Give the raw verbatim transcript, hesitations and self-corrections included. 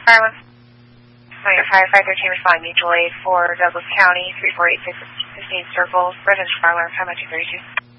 Garland. Fire five thirteen responding mutual aid for Douglas County, three four eight six fifteen circles, residential fire alarm, time two thirty-two.